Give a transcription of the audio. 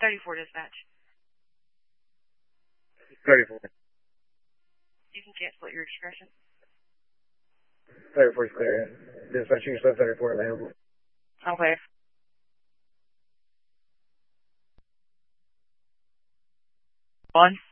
34 dispatch. 34. You can cancel at your discretion. 34 is clear. Dispatch, you said 34 available. Okay. One.